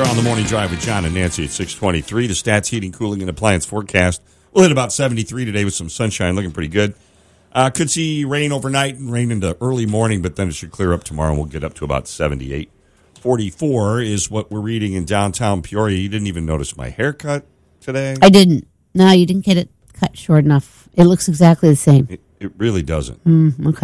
on the morning drive with John and Nancy at 6:23. The Stats Heating, Cooling, and Appliance forecast. We'll hit about 73 today with some sunshine, looking pretty good. Could see rain overnight and rain into early morning, but then it should clear up tomorrow and we'll get up to about 78. 44 is what we're reading in downtown Peoria. You didn't even notice my haircut today? I didn't. No, you didn't get it cut short enough. It looks exactly the same. It really doesn't. Okay.